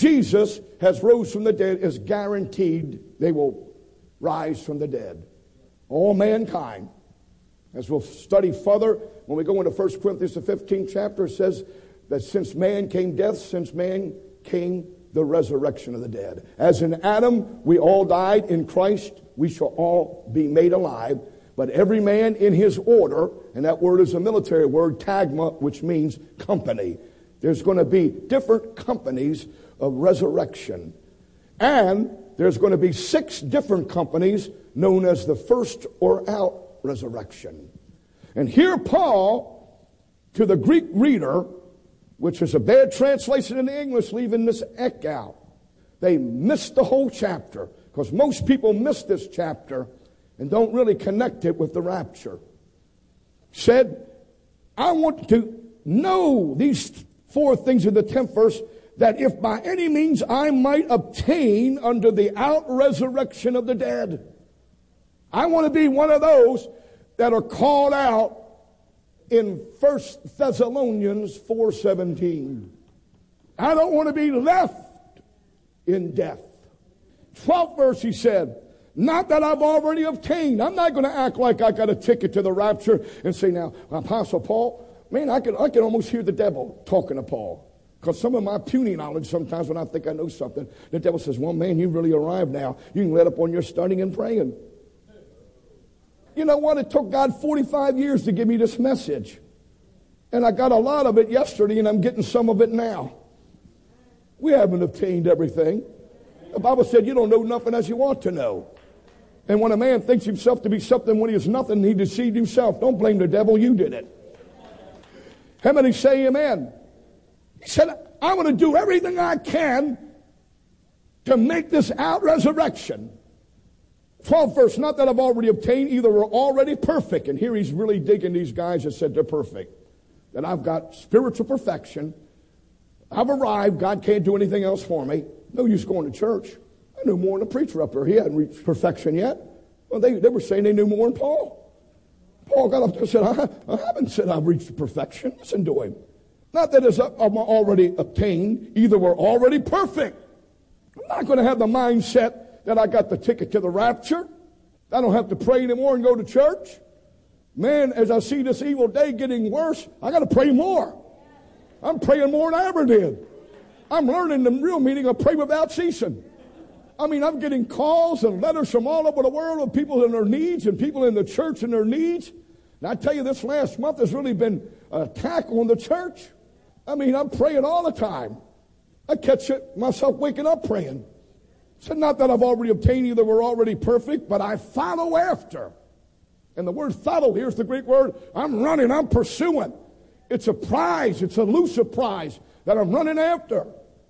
Jesus has rose from the dead is guaranteed they will rise from the dead. All mankind. As we'll study further, when we go into 1 Corinthians, the 15th chapter, it says that since man came death, since man came the resurrection of the dead. As in Adam, we all died. In Christ, we shall all be made alive. But every man in his order, and that word is a military word, tagma, which means company. There's going to be different companies of resurrection. And there's going to be 6 different companies known as the first or out resurrection. And here Paul, to the Greek reader, which is a bad translation in English, leaving this ek out. They missed the whole chapter, because most people miss this chapter and don't really connect it with the rapture. Said, I want to know these 4 things in the 10th verse, that if by any means I might obtain under the out-resurrection of the dead. I want to be one of those that are called out in 1 Thessalonians 4:17. I don't want to be left in death. 12th verse, he said, not that I've already obtained. I'm not going to act like I got a ticket to the rapture and say, now, Apostle Paul, man, I can almost hear the devil talking to Paul. Because some of my puny knowledge, sometimes when I think I know something, the devil says, well, man, you really arrived now. You can let up on your studying and praying. You know what? It took God 45 years to give me this message. And I got a lot of it yesterday, and I'm getting some of it now. We haven't obtained everything. The Bible said you don't know nothing as you want to know. And when a man thinks himself to be something when he is nothing, he deceived himself. Don't blame the devil, you did it. How many say amen? He said, I want to do everything I can to make this out resurrection. 12th verse, not that I've already obtained, either we're already perfect. And here he's really digging these guys that said they're perfect. That I've got spiritual perfection. I've arrived. God can't do anything else for me. No use going to church. I knew more than the preacher up there. He hadn't reached perfection yet. Well, they were saying they knew more than Paul. Paul got up there and said, I haven't said I've reached perfection. Listen to him. Not that it's I'm already obtained. Either we're already perfect. I'm not going to have the mindset that I got the ticket to the rapture. I don't have to pray anymore and go to church. Man, as I see this evil day getting worse, I got to pray more. I'm praying more than I ever did. I'm learning the real meaning of pray without ceasing. I mean, I'm getting calls and letters from all over the world of people in their needs and people in the church in their needs. And I tell you, this last month has really been an attack on the church. I mean, I'm praying all the time. I catch myself waking up praying. So not that I've already obtained, either we're already perfect, but I follow after. And the word follow, here's the Greek word, I'm running, I'm pursuing. It's a prize, it's a elusive prize that I'm running after.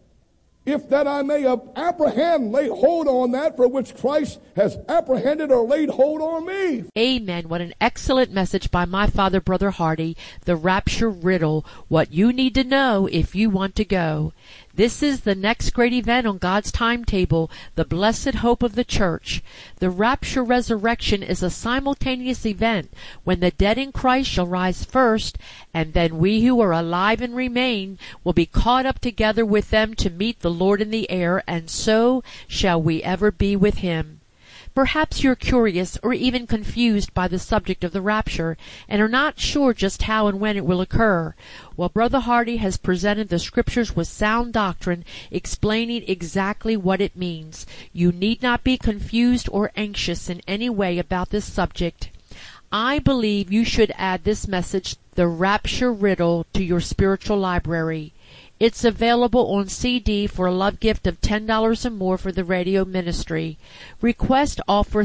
If that I may apprehend, lay hold on that for which Christ has apprehended or laid hold on me. Amen. What an excellent message by my father, Brother Hardy. The rapture riddle. What you need to know if you want to go. This is the next great event on God's timetable, the blessed hope of the church. The rapture resurrection is a simultaneous event when the dead in Christ shall rise first, and then we who are alive and remain will be caught up together with them to meet the Lord in the air, and so shall we ever be with him. Perhaps you're curious or even confused by the subject of the rapture and are not sure just how and when it will occur. Well, Brother Hardy has presented the scriptures with sound doctrine explaining exactly what it means. You need not be confused or anxious in any way about this subject. I believe you should add this message, The Rapture Riddle, to your spiritual library. It's available on CD for a love gift of $10 or more for the radio ministry. Request offer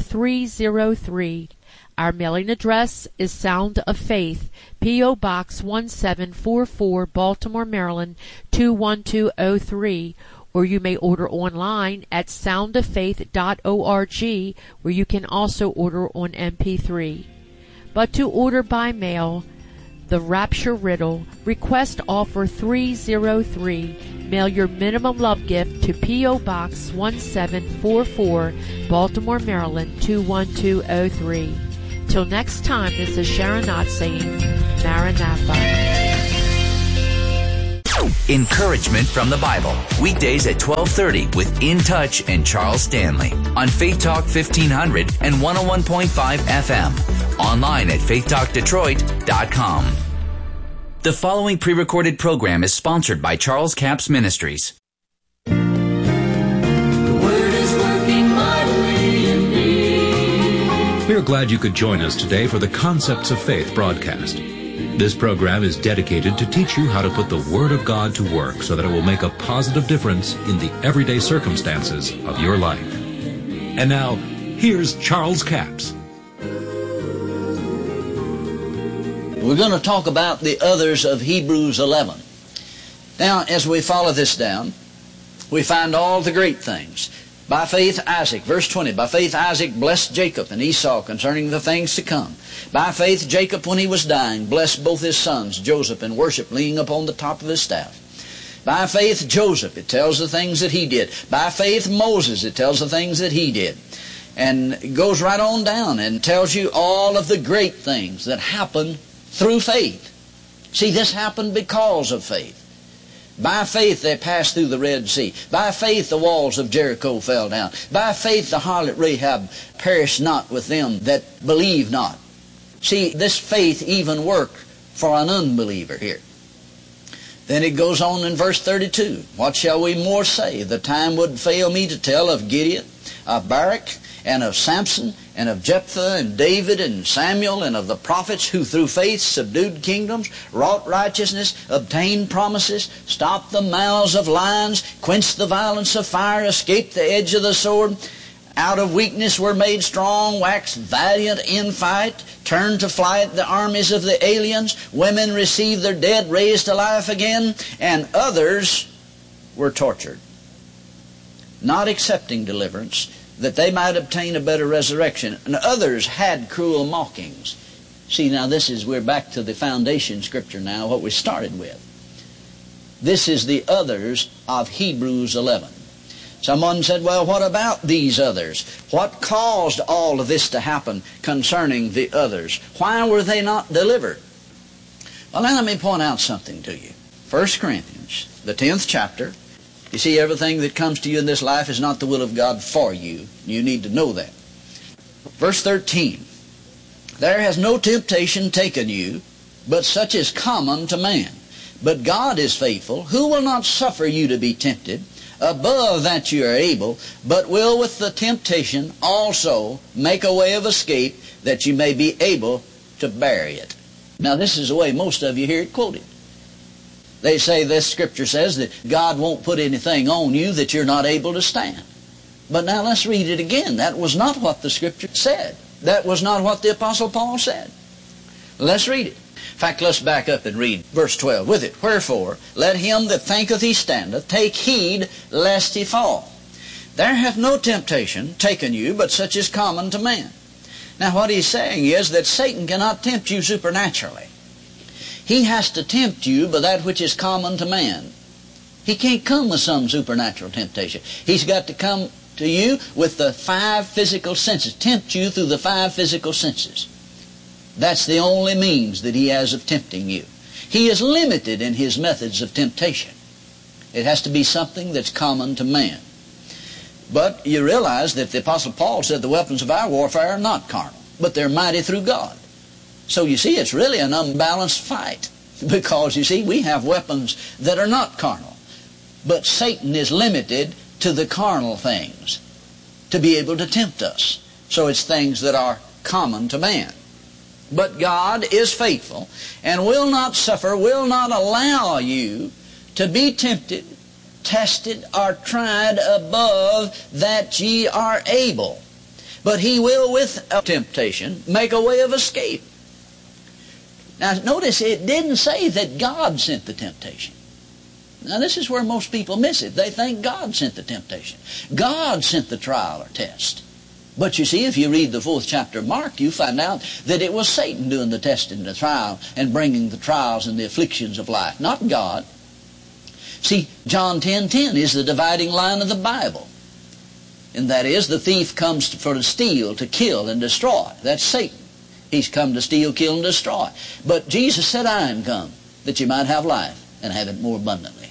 303. Our mailing address is Sound of Faith, P.O. Box 1744, Baltimore, Maryland 21203. Or you may order online at soundoffaith.org, where you can also order on MP3. But to order by mail, The Rapture Riddle, request offer 303. Mail your minimum love gift to P.O. Box 1744, Baltimore, Maryland 21203. Till next time, this is Sharon Knott saying, Maranatha. Encouragement from the Bible. Weekdays at 12:30 with In Touch and Charles Stanley on Faith Talk 1500 and 101.5 FM. Online at faithtalkdetroit.com. The following pre-recorded program is sponsored by Charles Capps Ministries. The Word is working mightily in me. We are glad you could join us today for the Concepts of Faith broadcast. This program is dedicated to teach you how to put the Word of God to work so that it will make a positive difference in the everyday circumstances of your life. And now, here's Charles Capps. We're going to talk about the others of Hebrews 11. Now, as we follow this down, we find all the great things. By faith, Isaac, verse 20, by faith Isaac blessed Jacob and Esau concerning the things to come. By faith Jacob, when he was dying, blessed both his sons, Joseph, and worshiped, leaning upon the top of his staff. By faith Joseph, it tells the things that he did. By faith Moses, it tells the things that he did. And it goes right on down and tells you all of the great things that happened through faith. See, this happened because of faith. By faith they passed through the Red Sea. By faith the walls of Jericho fell down. By faith the harlot Rahab perished not with them that believe not. See, this faith even worked for an unbeliever here. Then it goes on in verse 32. What shall we more say? The time would fail me to tell of Gideon, of Barak, and of Samson, and of Jephthah, and David, and Samuel, and of the prophets who through faith subdued kingdoms, wrought righteousness, obtained promises, stopped the mouths of lions, quenched the violence of fire, escaped the edge of the sword, out of weakness were made strong, waxed valiant in fight, turned to flight the armies of the aliens, women received their dead raised to life again, and others were tortured, not accepting deliverance, that they might obtain a better resurrection. And others had cruel mockings. See, now we're back to the foundation scripture now, what we started with. This is the others of Hebrews 11. Someone said, well, what about these others? What caused all of this to happen concerning the others? Why were they not delivered? Well, now let me point out something to you. 1 Corinthians, the 10th chapter. You see, everything that comes to you in this life is not the will of God for you. You need to know that. Verse 13. There has no temptation taken you, but such is common to man. But God is faithful, who will not suffer you to be tempted above that you are able, but will with the temptation also make a way of escape, that you may be able to bear it. Now, this is the way most of you hear it quoted. They say this scripture says that God won't put anything on you that you're not able to stand. But now let's read it again. That was not what the scripture said. That was not what the Apostle Paul said. Let's read it. In fact, let's back up and read verse 12 with it. Wherefore, let him that thinketh he standeth take heed lest he fall. There hath no temptation taken you, but such is common to man. Now what he's saying is that Satan cannot tempt you supernaturally. He has to tempt you by that which is common to man. He can't come with some supernatural temptation. He's got to come to you with the 5 physical senses, tempt you through the 5 physical senses. That's the only means that he has of tempting you. He is limited in his methods of temptation. It has to be something that's common to man. But you realize that the Apostle Paul said the weapons of our warfare are not carnal, but they're mighty through God. So you see, it's really an unbalanced fight, because you see, we have weapons that are not carnal. But Satan is limited to the carnal things to be able to tempt us. So it's things that are common to man. But God is faithful and will not suffer, will not allow you to be tempted, tested, or tried above that ye are able. But he will with a temptation make a way of escape. Now notice, it didn't say that God sent the temptation. Now this is where most people miss it. They think God sent the temptation. God sent the trial or test. But you see, if you read the 4th chapter of Mark, you find out that it was Satan doing the testing, the trial, and bringing the trials and the afflictions of life, not God. See, John 10:10 is the dividing line of the Bible. And that is, the thief comes to steal, to kill, and destroy. That's Satan. He's come to steal, kill, and destroy. But Jesus said, I am come, that you might have life, and have it more abundantly.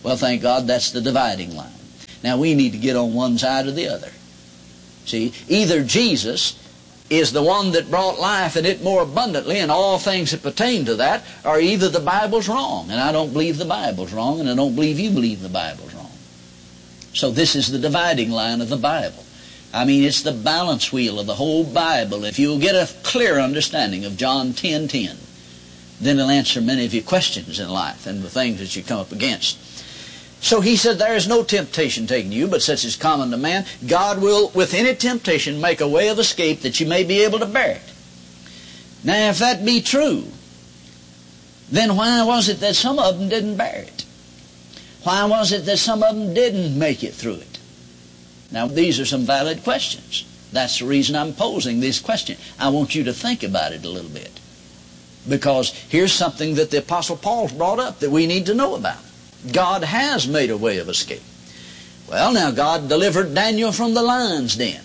Well, thank God that's the dividing line. Now we need to get on one side or the other. See, either Jesus is the one that brought life and it more abundantly and all things that pertain to that, or either the Bible's wrong. And I don't believe the Bible's wrong, and I don't believe you believe the Bible's wrong. So this is the dividing line of the Bible. I mean, it's the balance wheel of the whole Bible. If you'll get a clear understanding of John 10:10, then it'll answer many of your questions in life and the things that you come up against. So he said, there is no temptation taken you, but such as common to man. God will, with any temptation, make a way of escape that you may be able to bear it. Now, if that be true, then why was it that some of them didn't bear it? Why was it that some of them didn't make it through it? Now, these are some valid questions. That's the reason I'm posing this question. I want you to think about it a little bit. Because here's something that the Apostle Paul's brought up that we need to know about. God has made a way of escape. Well, now God delivered Daniel from the lion's den.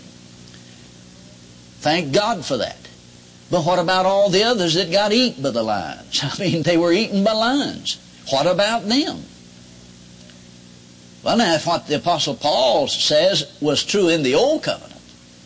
Thank God for that. But what about all the others that got eaten by the lions? I mean, they were eaten by lions. What about them? Well, now, if what the Apostle Paul says was true in the Old Covenant,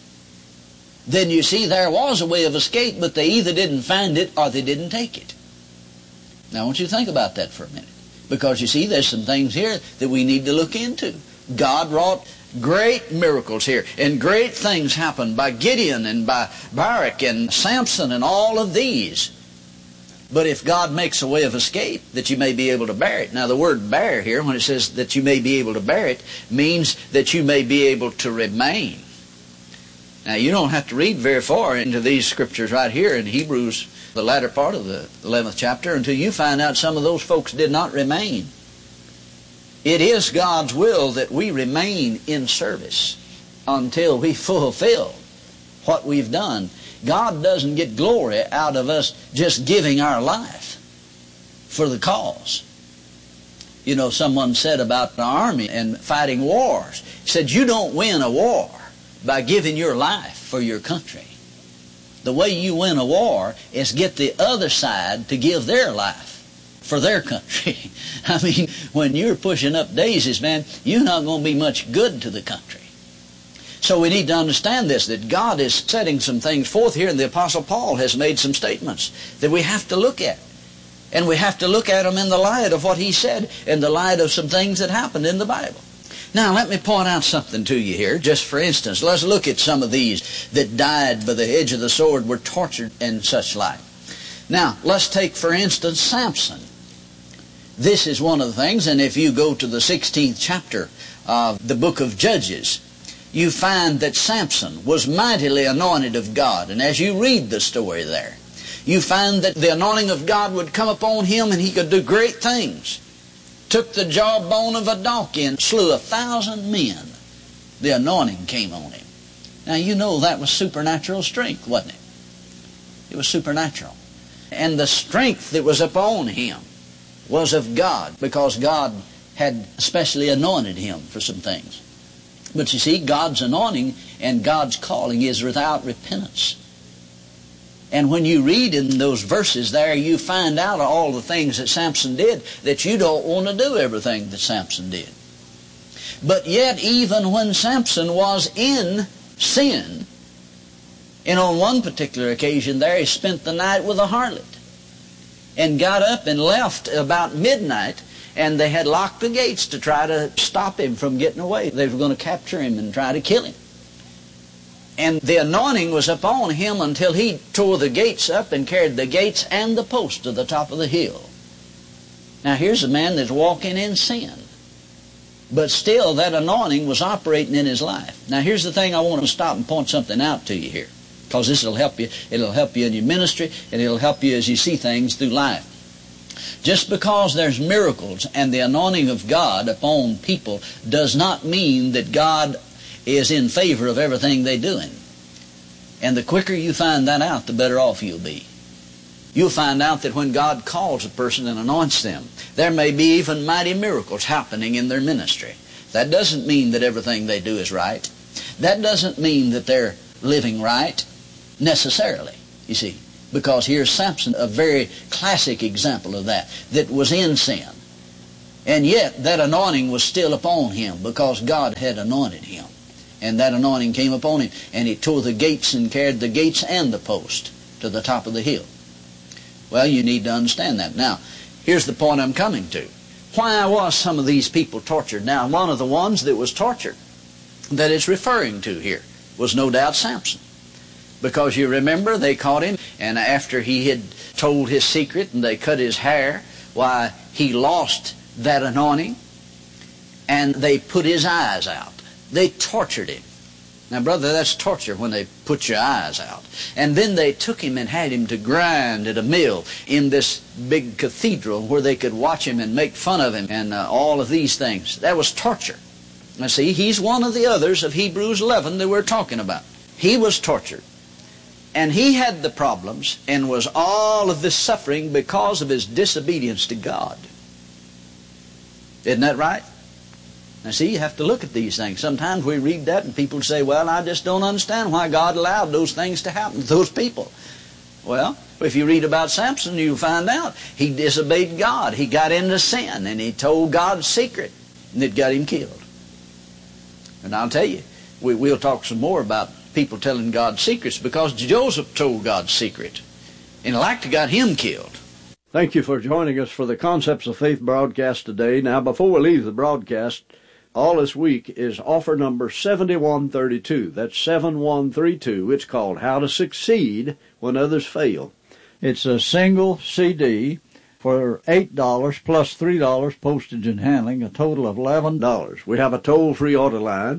then you see there was a way of escape, but they either didn't find it or they didn't take it. Now, I want you to think about that for a minute. Because you see, there's some things here that we need to look into. God wrought great miracles here, and great things happened by Gideon and by Barak and Samson and all of these. But if God makes a way of escape that you may be able to bear it. Now the word bear here, when it says that you may be able to bear it, means that you may be able to remain. Now you don't have to read very far into these scriptures right here in Hebrews, the latter part of the 11th chapter, until you find out some of those folks did not remain. It is God's will that we remain in service until we fulfill what we've done. God doesn't get glory out of us just giving our life for the cause. You know, someone said about the army and fighting wars, he said, you don't win a war by giving your life for your country. The way you win a war is get the other side to give their life for their country. I mean, when you're pushing up daisies, man, you're not going to be much good to the country. So we need to understand this, that God is setting some things forth here, and the Apostle Paul has made some statements that we have to look at. And we have to look at them in the light of what he said, in the light of some things that happened in the Bible. Now, let me point out something to you here. Just for instance, let's look at some of these that died by the edge of the sword, were tortured and such like. Now, let's take, for instance, Samson. This is one of the things, and if you go to the 16th chapter of the book of Judges, you find that Samson was mightily anointed of God. And as you read the story there, you find that the anointing of God would come upon him and he could do great things. Took the jawbone of a donkey and slew 1,000 men. The anointing came on him. Now you know that was supernatural strength, wasn't it? It was supernatural. And the strength that was upon him was of God, because God had specially anointed him for some things. But you see, God's anointing and God's calling is without repentance. And when you read in those verses there, you find out all the things that Samson did, that you don't want to do everything that Samson did. But yet, even when Samson was in sin, and on one particular occasion there, he spent the night with a harlot, and got up and left about midnight, and they had locked the gates to try to stop him from getting away. They were going to capture him and try to kill him. And the anointing was upon him until he tore the gates up and carried the gates and the post to the top of the hill. Now here's a man that's walking in sin, but still that anointing was operating in his life. Now here's the thing, I want to stop and point something out to you here, because this will help you. It'll help you in your ministry, and it'll help you as you see things through life. Just because there's miracles and the anointing of God upon people does not mean that God is in favor of everything they're doing. And the quicker you find that out, the better off you'll be. You'll find out that when God calls a person and anoints them, there may be even mighty miracles happening in their ministry. That doesn't mean that everything they do is right. That doesn't mean that they're living right, necessarily, you see. Because here's Samson, a very classic example of that was in sin. And yet that anointing was still upon him because God had anointed him. And that anointing came upon him, and he tore the gates and carried the gates and the post to the top of the hill. Well, you need to understand that. Now, here's the point I'm coming to. Why was some of these people tortured? Now, one of the ones that was tortured that it's referring to here was no doubt Samson. Because you remember, they caught him, and after he had told his secret and they cut his hair, why, he lost that anointing, and they put his eyes out. They tortured him. Now, brother, that's torture when they put your eyes out. And then they took him and had him to grind at a mill in this big cathedral where they could watch him and make fun of him and all of these things. That was torture. Now, see, he's one of the others of Hebrews 11 that we're talking about. He was tortured. And he had the problems and was all of this suffering because of his disobedience to God. Isn't that right? Now see, you have to look at these things. Sometimes we read that and people say, well, I just don't understand why God allowed those things to happen to those people. Well, if you read about Samson, you'll find out he disobeyed God. He got into sin and he told God's secret, and it got him killed. And I'll tell you, we'll talk some more about people telling God's secrets, because Joseph told God's secret and like to got him killed. Thank you for joining us for the Concepts of Faith broadcast today. Now, before we leave the broadcast, all this week is offer number 7132. That's 7132. It's called How to Succeed When Others Fail. It's a single CD for $8 plus $3 postage and handling, a total of $11. We have a toll-free order line,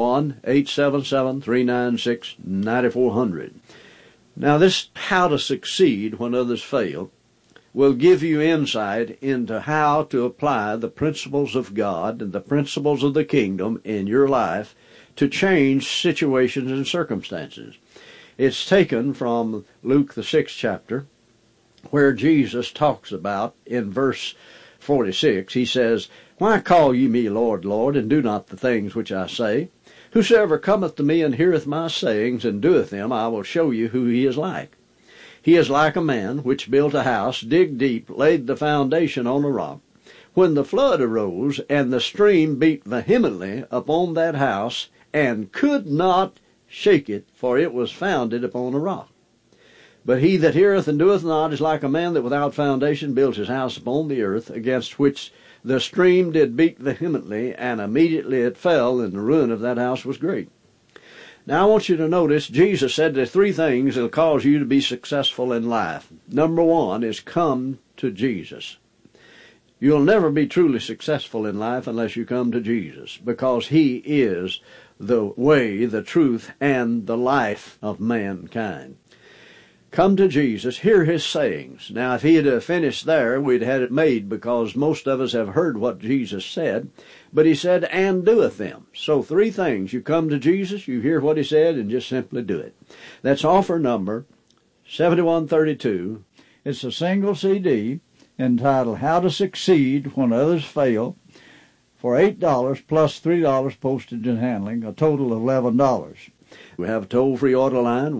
1-877-396-9400. Now, this How to Succeed When Others Fail will give you insight into how to apply the principles of God and the principles of the kingdom in your life to change situations and circumstances. It's taken from Luke, the 6th chapter, where Jesus talks about, in verse 46, he says, "Why call ye me Lord, Lord, and do not the things which I say? Whosoever cometh to me and heareth my sayings and doeth them, I will show you who he is like. He is like a man which built a house, digged deep, laid the foundation on a rock. When the flood arose, and the stream beat vehemently upon that house, and could not shake it, for it was founded upon a rock. But he that heareth and doeth not is like a man that without foundation built his house upon the earth, against which the stream did beat vehemently, and immediately it fell, and the ruin of that house was great." Now I want you to notice, Jesus said there's three things that will cause you to be successful in life. Number one is come to Jesus. You'll never be truly successful in life unless you come to Jesus, because he is the way, the truth, and the life of mankind. Come to Jesus, hear his sayings. Now, if he had finished there, we'd had it made, because most of us have heard what Jesus said. But he said, and doeth them. So three things. You come to Jesus, you hear what he said, and just simply do it. That's offer number 7132. It's a single CD entitled How to Succeed When Others Fail, for $8 plus $3 postage and handling, a total of $11. We have a toll-free order line,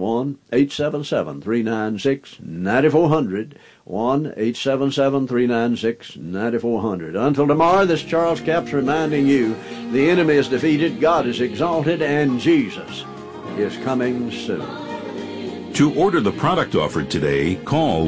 1-877-396-9400, 1-877-396-9400. Until tomorrow, this is Charles Capps reminding you, the enemy is defeated, God is exalted, and Jesus is coming soon. To order the product offered today, call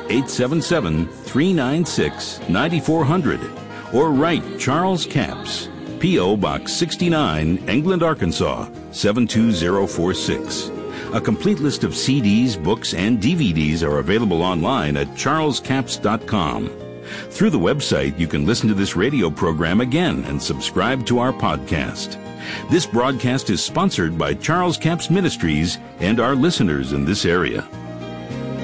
1-877-396-9400 or write Charles Capps, P.O. Box 69, England, Arkansas, 72046. A complete list of CDs, books, and DVDs are available online at charlescapps.com. Through the website, you can listen to this radio program again and subscribe to our podcast. This broadcast is sponsored by Charles Capps Ministries and our listeners in this area.